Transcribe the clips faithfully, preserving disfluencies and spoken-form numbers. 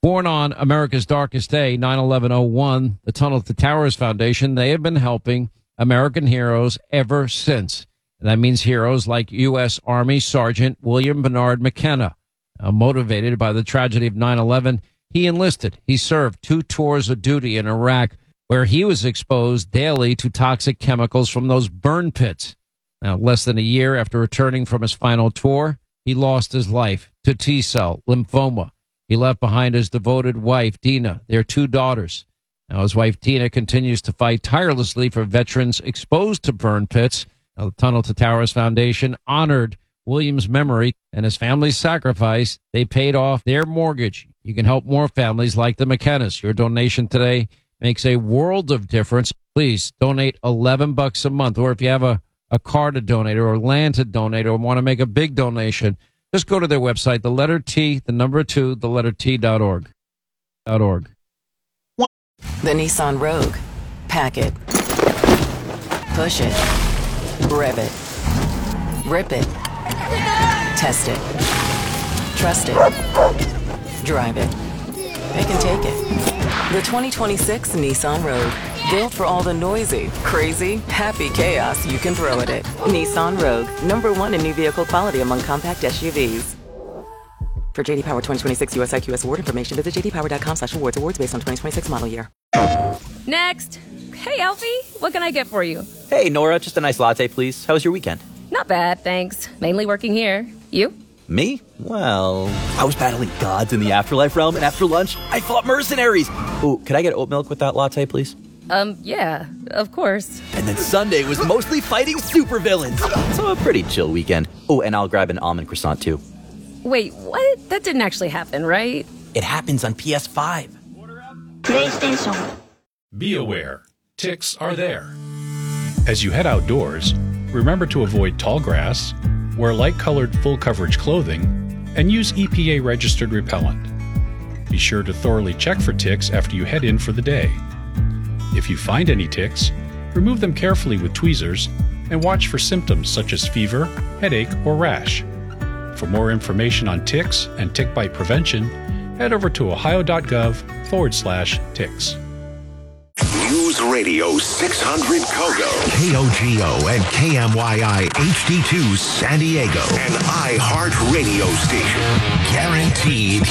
Born on America's darkest day, nine eleven oh one, the Tunnel to Towers Foundation, they have been helping American heroes ever since. And that means heroes like U S. Army Sergeant William Bernard McKenna. Uh, motivated by the tragedy of nine eleven, he enlisted. He served two tours of duty in Iraq, where he was exposed daily to toxic chemicals from those burn pits. Now, less than a year after returning from his final tour, he lost his life to T-cell lymphoma. He left behind his devoted wife, Dina, their two daughters. Now, his wife, Tina, continues to fight tirelessly for veterans exposed to burn pits. Now, the Tunnel to Towers Foundation honored William's memory and his family's sacrifice. They paid off their mortgage. You can help more families like the McKennas. Your donation today makes a world of difference. Please donate eleven bucks a month, or if you have a, a car to donate or land to donate or want to make a big donation, just go to their website, the letter T, the number two, the letter T dot org. Dot org. The Nissan Rogue. Pack it. Push it. Rev it. Rip it. Test it. Trust it. Drive it. They can take it. The twenty twenty-six Nissan Rogue. Built for all the noisy, crazy, happy chaos you can throw at it. Nissan Rogue. Number one in new vehicle quality among compact S U Vs. For J D Power twenty twenty-six U S I Q S award information, visit j d power dot com slash awards. Awards based on twenty twenty-six model year. Next. Hey, Alfie. What can I get for you? Hey, Nora. Just a nice latte, please. How was your weekend? Not bad, thanks. Mainly working here. You? Me? Well, I was battling gods in the afterlife realm, and after lunch, I fought mercenaries. Ooh, could I get oat milk with that latte, please? Um, yeah, of course. And then Sunday was mostly fighting supervillains. So a pretty chill weekend. Oh, and I'll grab an almond croissant, too. Wait, what? That didn't actually happen, right? It happens on P S five. PlayStation. Be aware, ticks are there. As you head outdoors, remember to avoid tall grass, wear light-colored full-coverage clothing, and use E P A-registered repellent. Be sure to thoroughly check for ticks after you head in for the day. If you find any ticks, remove them carefully with tweezers and watch for symptoms such as fever, headache, or rash. For more information on ticks and tick bite prevention, head over to ohio.gov forward slash ticks. News Radio six hundred Kogo. K O G O and K M Y I H D two San Diego. An iHeartRadio station. Guaranteed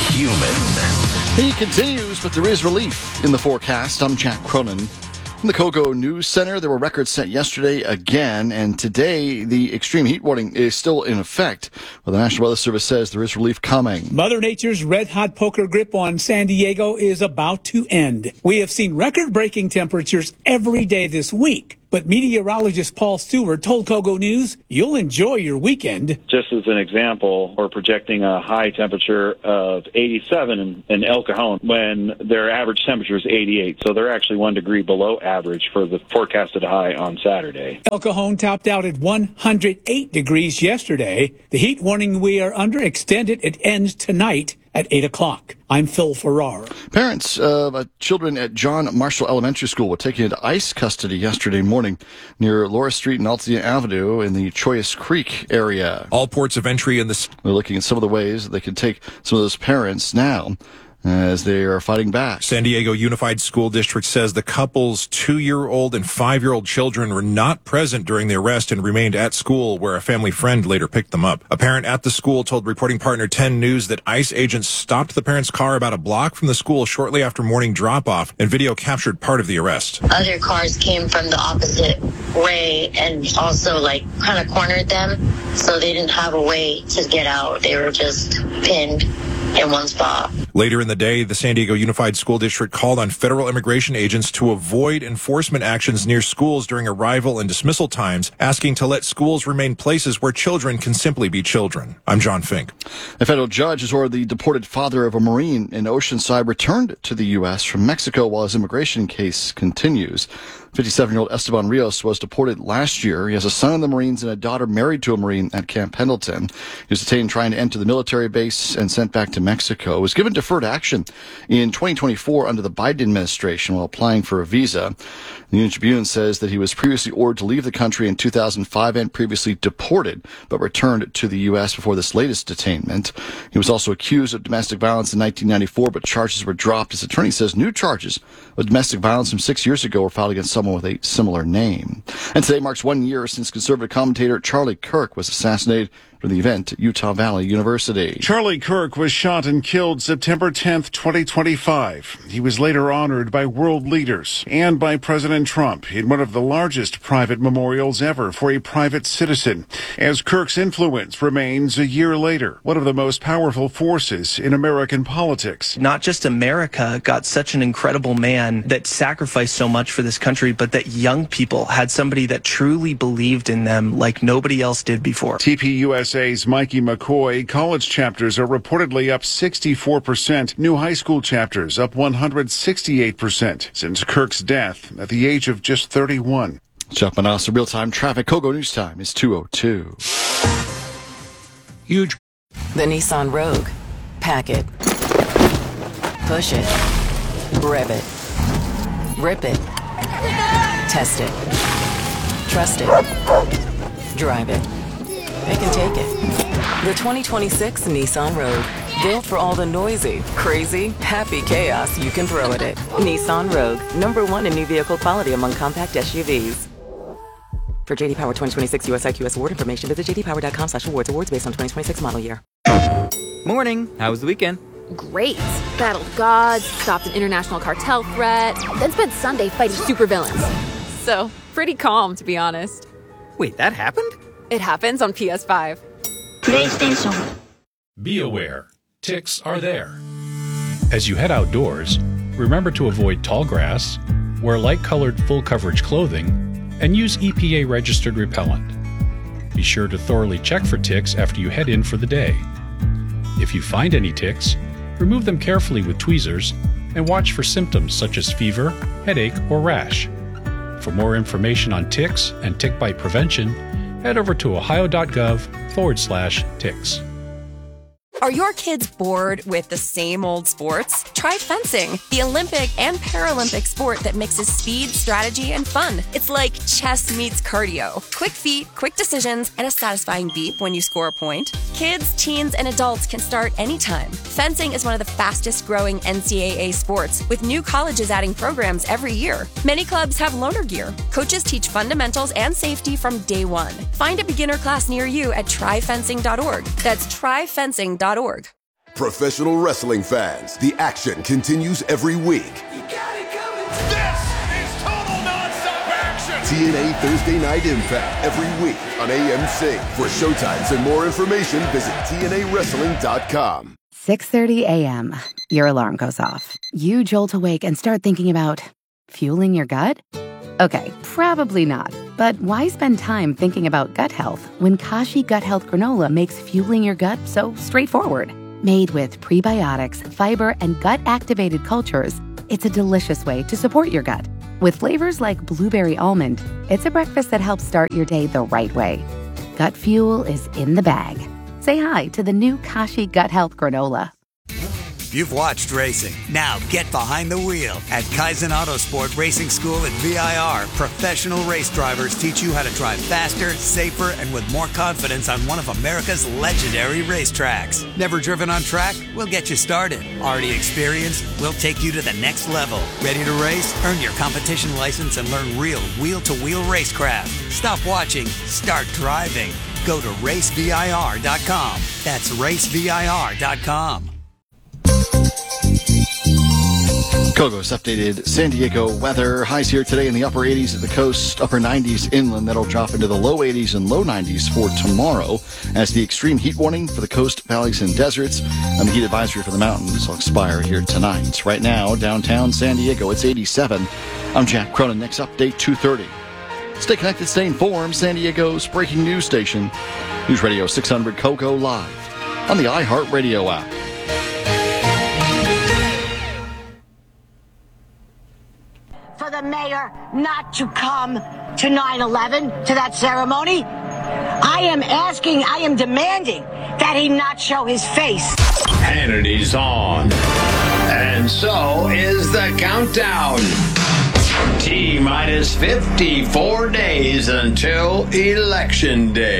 human. He continues, but there is relief in the forecast. I'm Jack Cronin. In the Kogo News Center, there were records set yesterday again, and today the extreme heat warning is still in effect. Well, the National Weather Service says there is relief coming. Mother Nature's red-hot poker grip on San Diego is about to end. We have seen record-breaking temperatures every day this week. But meteorologist Paul Stewart told Kogo News, you'll enjoy your weekend. Just as an example, we're projecting a high temperature of eighty-seven in, in El Cajon when their average temperature is eighty-eight. So they're actually one degree below average for the forecasted high on Saturday. El Cajon topped out at one hundred eight degrees yesterday. The heat warning we are under extended. It ends tonight at eight o'clock. I'm Phil Farrar. Parents of uh, children at John Marshall Elementary School were taken into ICE custody yesterday morning near Laura Street and Altea Avenue in the Choyas Creek area. All ports of entry in this. They're looking at some of the ways that they can take some of those parents now as they are fighting back. San Diego Unified School District says the couple's two-year-old and five-year-old children were not present during the arrest and remained at school, where a family friend later picked them up. A parent at the school told reporting partner ten News that ICE agents stopped the parents' car about a block from the school shortly after morning drop-off, and video captured part of the arrest. Other cars came from the opposite way and also, like, kind of cornered them, so they didn't have a way to get out. They were just pinned in one spot. Later in the day, the San Diego Unified School District called on federal immigration agents to avoid enforcement actions near schools during arrival and dismissal times, asking to let schools remain places where children can simply be children. I'm John Fink. A federal judge has ordered the deported father of a Marine in Oceanside returned to the U S from Mexico while his immigration case continues. fifty-seven-year-old Esteban Rios was deported last year. He has a son in the Marines and a daughter married to a Marine at Camp Pendleton. He was detained trying to enter the military base and sent back to Mexico. He was given deferred action election in twenty twenty-four under the Biden administration while applying for a visa. The Union Tribune says that he was previously ordered to leave the country in two thousand five and previously deported, but returned to the U S before this latest detainment. He was also accused of domestic violence in nineteen ninety-four, but charges were dropped. His attorney says new charges of domestic violence from six years ago were filed against someone with a similar name. And today marks one year since conservative commentator Charlie Kirk was assassinated during the event at Utah Valley University. Charlie Kirk was shot and killed September tenth, twenty twenty-five. He was later honored by world leaders and by President Trump in one of the largest private memorials ever for a private citizen, as Kirk's influence remains a year later one of the most powerful forces in American politics. Not just America got such an incredible man that sacrificed so much for this country, but that young people had somebody that truly believed in them like nobody else did before. T P U S A's Mikey McCoy, college chapters are reportedly up sixty-four percent. New high school chapters up one hundred sixty-eight percent since Kirk's death at the age of just thirty-one. Chuck Manassa, real-time traffic. Kogo News Time is two oh two. Huge. The Nissan Rogue. Pack it. Push it. Rev it. Rip it. Test it. Trust it. Drive it. They can take it. The twenty twenty-six Nissan Rogue. Built for all the noisy, crazy, happy chaos you can throw at it. Nissan Rogue. Number one in new vehicle quality among compact S U Vs. For J D Power twenty twenty-six U S I Q S award information, visit j d power dot com slash awards. Awards based on twenty twenty-six model year. Morning. How was the weekend? Great. Battled gods, stopped an international cartel threat, then spent Sunday fighting supervillains. So, pretty calm, to be honest. Wait, that happened? It happens on P S five. PlayStation. Be aware, ticks are there. As you head outdoors, remember to avoid tall grass, wear light-colored full-coverage clothing, and use E P A-registered repellent. Be sure to thoroughly check for ticks after you head in for the day. If you find any ticks, remove them carefully with tweezers and watch for symptoms such as fever, headache, or rash. For more information on ticks and tick bite prevention, head over to ohio.gov forward slash ticks. Are your kids bored with the same old sports? Try fencing, the Olympic and Paralympic sport that mixes speed, strategy, and fun. It's like chess meets cardio. Quick feet, quick decisions, and a satisfying beep when you score a point. Kids, teens, and adults can start anytime. Fencing is one of the fastest growing N C double A sports, with new colleges adding programs every year. Many clubs have loaner gear. Coaches teach fundamentals and safety from day one. Find a beginner class near you at try fencing dot org. That's try fencing dot org. Professional wrestling fans, the action continues every week. You got it coming. This is total nonstop action. T N A Thursday Night Impact every week on A M C. For showtimes and more information, visit T N A wrestling dot com. six thirty a.m. Your alarm goes off. You jolt awake and start thinking about fueling your gut? Okay, probably not. But why spend time thinking about gut health when Kashi Gut Health Granola makes fueling your gut so straightforward? Made with prebiotics, fiber, and gut-activated cultures, it's a delicious way to support your gut. With flavors like blueberry almond, it's a breakfast that helps start your day the right way. Gut fuel is in the bag. Say hi to the new Kashi Gut Health Granola. You've watched racing. Now get behind the wheel. At Kaizen Autosport Racing School at V I R, professional race drivers teach you how to drive faster, safer, and with more confidence on one of America's legendary racetracks. Never driven on track? We'll get you started. Already experienced? We'll take you to the next level. Ready to race? Earn your competition license and learn real wheel-to-wheel racecraft. Stop watching. Start driving. Go to race V I R dot com. That's race V I R dot com. Kogo's updated San Diego weather. Highs here today in the upper eighties at the coast, upper nineties inland. That'll drop into the low eighties and low nineties for tomorrow, as the extreme heat warning for the coast, valleys, and deserts and the heat advisory for the mountains will expire here tonight. Right now, downtown San Diego, it's eighty-seven. I'm Jack Cronin. Next update, two thirty. Stay connected, stay informed. San Diego's breaking news station. News Radio six hundred Kogo live on the iHeartRadio app. For the mayor not to come to nine eleven, to that ceremony. I am asking, I am demanding that he not show his face. Hannity's on. And so is the countdown. T minus fifty-four days until Election Day.